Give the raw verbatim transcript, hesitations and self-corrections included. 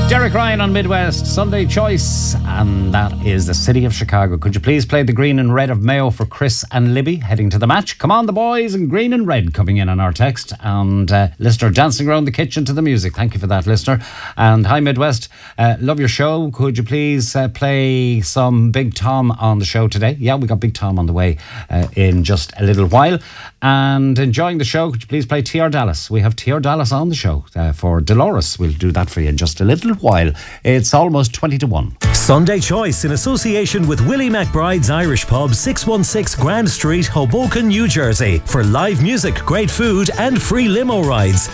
Derek Ryan on Midwest Sunday Choice, and that is the City of Chicago. Could you please play the green and red of Mayo for Chris and Libby heading to the match? Come on, the boys, and green and red coming in on our text. And uh, listener dancing around the kitchen to the music. Thank you for that, listener. And hi, Midwest. Uh, love your show. Could you please uh, play some Big Tom on the show today? Yeah, we got Big Tom on the way uh, in just a little while. And enjoying the show, could you please play T R Dallas? We have T R Dallas on the show uh, for Dolores. We'll do that for you in just a little while. It's almost twenty to one. Sunday Choice in association with Willie McBride's Irish Pub, six one six Grand Street, Hoboken, New Jersey. For live music, great food and free limo rides.